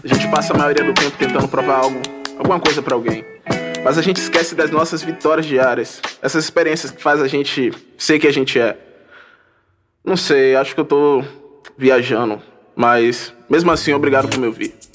A gente passa a maioria do tempo tentando provar alguma coisa pra alguém. Mas a gente esquece das nossas vitórias diárias. Essas experiências que faz a gente ser quem a gente é. Não sei, acho que eu tô viajando. Mas, mesmo assim, obrigado por me ouvir.